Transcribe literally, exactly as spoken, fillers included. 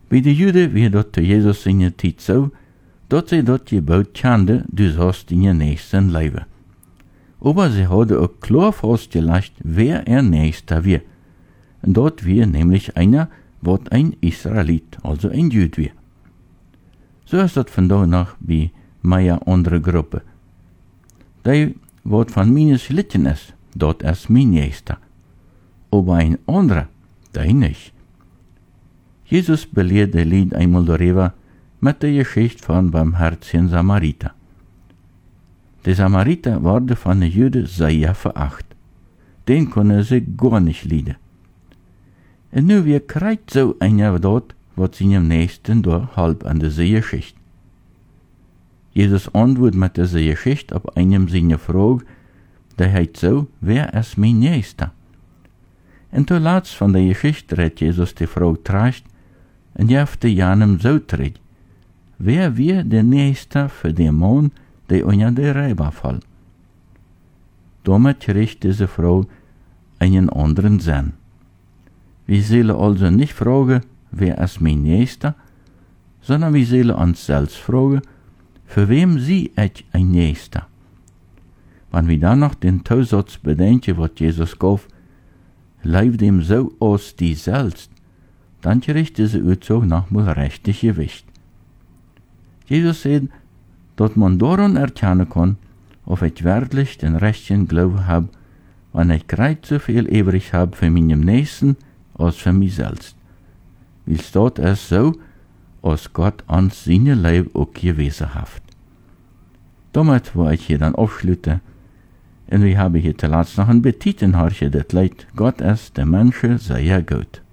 Bij de Juden weer dat te Jezus in je tijd zo, dat zij dat je bout kende, dus hast in je nächsten leven. Aber sie hadden ook klar vastgelegd wer er nächster weer. En dat weer nämlich einer, wat ein Israelit, also ein Jud weer. So ist dat vandaag nog bij meine andere Gruppe. Die, wat van mijn gelitten is, dat is mijn nächster. Aber ein anderer, die nicht. Jesus belehrt de Lied einmal darüber mit der Geschichte von barmherzigen Samariter. Die Samariter waren von den Juden sehr veracht. Den können sie gar nicht leiden. Und nu wie kriegt so einer dort, was seinem Nächsten da halb an der Geschichte. Jesus antwortet mit dieser Geschichte auf einem seiner Frage, der heißt so, wer ist mein Nächster? Und zuletzt von der Geschichte redet Jesus die Frage tracht, und jefte Janem so tritt, wer wir der Nächste für den Mann, der unter der Reiber fällt. Damit kriegt diese Frau einen anderen Sinn. Wir sollen also nicht fragen, wer ist mein Nächster, sondern wir sollen uns selbst fragen, für wem sie ich ein Nächster. Wenn wir dann noch den Zusatz bedenken, was Jesus gab, lebt ihm so aus die selbst, dann kriegt diese Aussage nochmal richtig Gewicht. Jesus sagt, dass man daran erkennen kann, ob ich wirklich den rechten Glauben habe, wenn ich gerade so viel übrig habe für meinen Nächsten als für mich selbst. Weil dort ist so, als Gott uns seine Leben auch gewesen hat. Damit will ich hier dann aufschließen, und wir haben hier zuletzt noch ein Betiten, das Leid Gott ist der Menschen sehr gut.